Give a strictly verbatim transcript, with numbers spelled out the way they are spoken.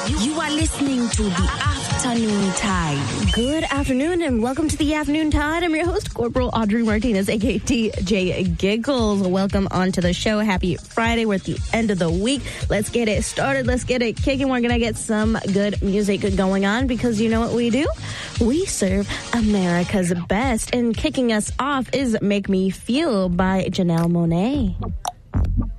You are listening to the Afternoon Tide. Good afternoon and welcome to the Afternoon Tide. I'm your host, Corporal Audrey Martinez, aka D J Giggles. Welcome onto the show. Happy Friday. We're at the end of the week. Let's get it started. Let's get it kicking. We're going to get some good music going on because you know what we do? We serve America's best. And kicking us off is Make Me Feel by Janelle Monáe.